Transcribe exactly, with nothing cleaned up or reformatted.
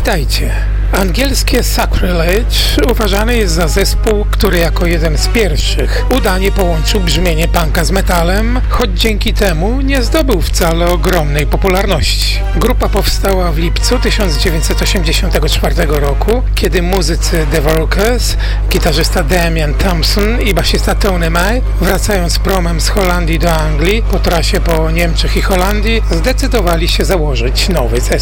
Witajcie. Angielskie Sacrilege uważany jest za zespół, który jako jeden z pierwszych udanie połączył brzmienie punka z metalem, choć dzięki temu nie zdobył wcale ogromnej popularności. Grupa powstała w lipcu tysiąc dziewięćset osiemdziesiątego czwartego roku, kiedy muzycy The Workers, gitarzysta Damian Thompson i basista Tony May, wracając promem z Holandii do Anglii po trasie po Niemczech i Holandii, zdecydowali się założyć nowy zespół.